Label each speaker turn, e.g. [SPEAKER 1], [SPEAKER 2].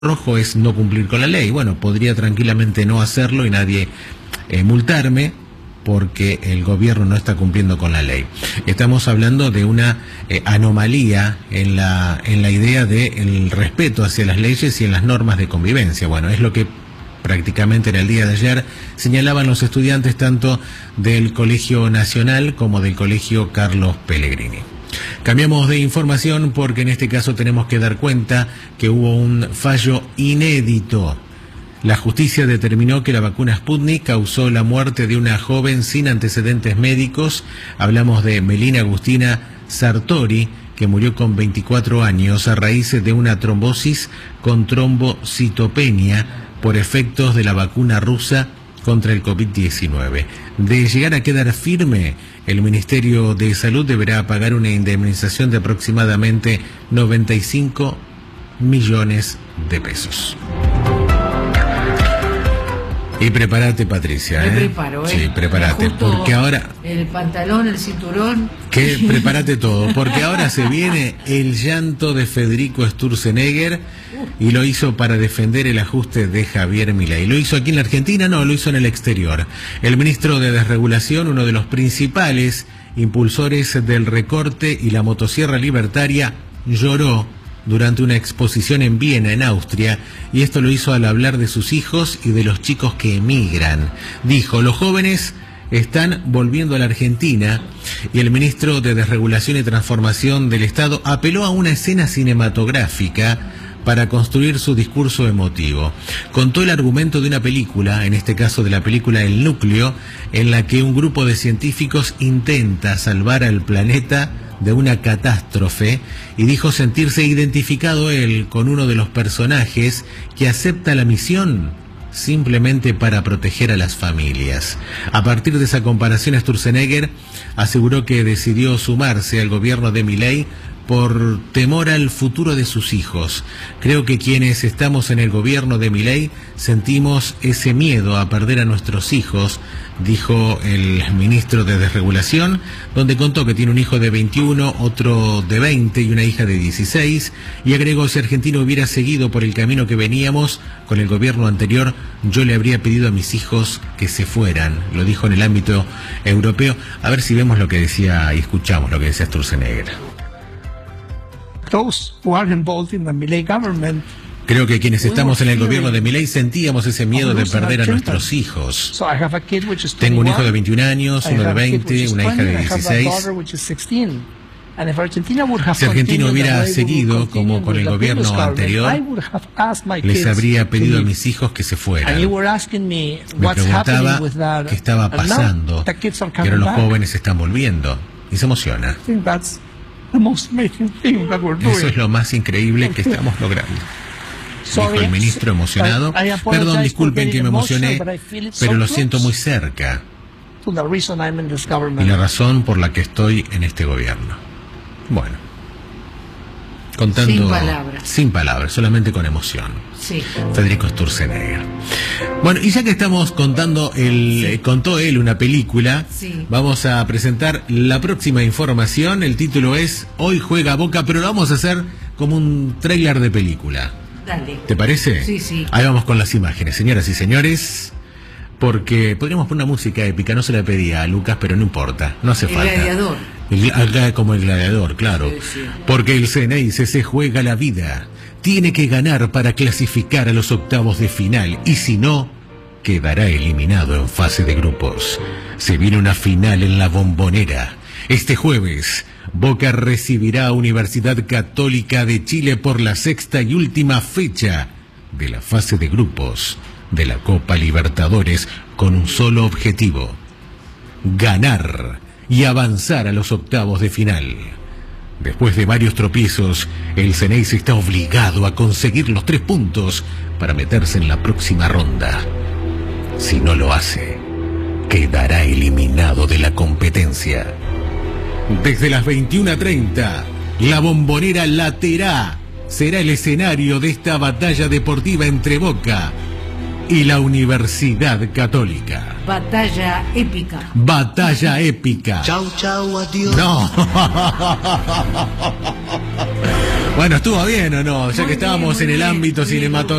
[SPEAKER 1] rojo es no cumplir con la ley. Bueno, podría tranquilamente no hacerlo y nadie multarme porque el gobierno no está cumpliendo con la ley. Estamos hablando de una anomalía en la idea del respeto hacia las leyes y en las normas de convivencia. Bueno, es lo que prácticamente en el día de ayer señalaban los estudiantes tanto del Colegio Nacional como del Colegio Carlos Pellegrini. Cambiamos de información porque en este caso tenemos que dar cuenta que hubo un fallo inédito. La justicia determinó que la vacuna Sputnik causó la muerte de una joven sin antecedentes médicos. Hablamos de Melina Agustina Sartori, que murió con 24 años a raíz de una trombosis con trombocitopenia por efectos de la vacuna rusa contra el COVID-19. De llegar a quedar firme, el Ministerio de Salud deberá pagar una indemnización de aproximadamente 95 millones de pesos. Y prepárate, Patricia.
[SPEAKER 2] Me preparo,
[SPEAKER 1] Sí, prepárate, porque ahora...
[SPEAKER 2] El pantalón, el cinturón...
[SPEAKER 1] Prepárate todo, porque ahora se viene el llanto de Federico Sturzenegger y lo hizo para defender el ajuste de Javier Milei. ¿Lo hizo aquí en la Argentina? No, lo hizo en el exterior. El ministro de Desregulación, uno de los principales impulsores del recorte y la motosierra libertaria, lloró durante una exposición en Viena, en Austria, y esto lo hizo al hablar de sus hijos y de los chicos que emigran. Dijo, los jóvenes están volviendo a la Argentina, y el ministro de Desregulación y Transformación del Estado apeló a una escena cinematográfica para construir su discurso emotivo. Contó el argumento de una película, en este caso de la película El Núcleo, en la que un grupo de científicos intenta salvar al planeta de una catástrofe, y dijo sentirse identificado él con uno de los personajes que acepta la misión simplemente para proteger a las familias. A partir de esa comparación, Sturzenegger aseguró que decidió sumarse al gobierno de Milei por temor al futuro de sus hijos. Creo que quienes estamos en el gobierno de Milei sentimos ese miedo a perder a nuestros hijos, dijo el ministro de Desregulación, donde contó que tiene un hijo de 21, otro de 20 y una hija de 16, y agregó, si Argentina hubiera seguido por el camino que veníamos con el gobierno anterior, yo le habría pedido a mis hijos que se fueran. Lo dijo en el ámbito europeo. A ver si vemos lo que decía y escuchamos lo que decía Sturzenegger.
[SPEAKER 3] Those who are involved in the Milei government,
[SPEAKER 1] creo que quienes estamos en el gobierno de Milei sentíamos ese miedo de perder a nuestros hijos. Tengo un hijo de 21 años, uno de 20, una hija de 16. Si Argentina hubiera seguido como con el gobierno anterior, les habría pedido a mis hijos que se fueran. Me preguntaba qué estaba pasando, que ahora los jóvenes están volviendo, y se emociona. Eso es lo más increíble que estamos logrando, dijo el ministro emocionado. Perdón, disculpen que me emocioné, pero lo siento muy cerca. Y la razón por la que estoy en este gobierno. Bueno, contando sin palabras, solamente con emoción.
[SPEAKER 2] Sí.
[SPEAKER 1] Federico Sturzenegger. Bueno, y ya que estamos contó él una película,
[SPEAKER 2] sí,
[SPEAKER 1] vamos a presentar la próxima información. El título es Hoy juega Boca, pero lo vamos a hacer como un tráiler de película.
[SPEAKER 2] Dale.
[SPEAKER 1] ¿Te parece?
[SPEAKER 2] Sí, sí.
[SPEAKER 1] Ahí vamos con las imágenes, señoras y señores, porque podríamos poner una música épica. No se la pedía a Lucas, pero no importa, no hace falta.
[SPEAKER 2] El gladiador.
[SPEAKER 1] Como el gladiador, claro.
[SPEAKER 2] Sí, sí.
[SPEAKER 1] Porque el Ceneice se juega la vida. Tiene que ganar para clasificar a los octavos de final, y si no, quedará eliminado en fase de grupos. Se viene una final en la Bombonera. Este jueves, Boca recibirá a Universidad Católica de Chile por la sexta y última fecha de la fase de grupos de la Copa Libertadores, con un solo objetivo: ganar y avanzar a los octavos de final. Después de varios tropiezos, el Ceneice está obligado a conseguir los 3 puntos para meterse en la próxima ronda. Si no lo hace, quedará eliminado de la competencia. Desde las 21:30, la Bombonera laterá. Será el escenario de esta batalla deportiva entre Boca y la Universidad Católica.
[SPEAKER 2] Batalla épica.
[SPEAKER 1] Batalla épica.
[SPEAKER 4] Chau, chau, adiós.
[SPEAKER 1] No. Bueno, ¿estuvo bien o no? Ya
[SPEAKER 2] Muy
[SPEAKER 1] que estábamos
[SPEAKER 2] bien,
[SPEAKER 1] en
[SPEAKER 2] muy
[SPEAKER 1] el
[SPEAKER 2] bien,
[SPEAKER 1] ámbito
[SPEAKER 2] muy bien.
[SPEAKER 1] cinematográfico.